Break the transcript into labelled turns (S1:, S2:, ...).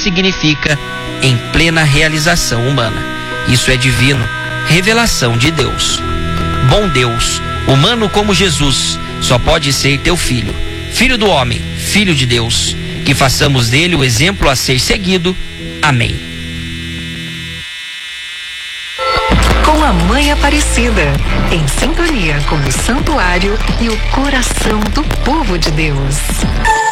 S1: significa em plena realização humana. Isso é divino, revelação de Deus. Bom Deus, humano como Jesus, só pode ser teu filho, filho do homem, filho de Deus. Que façamos dele o exemplo a ser seguido. Amém.
S2: Com a Mãe Aparecida, em sintonia com o santuário e o coração do povo de Deus.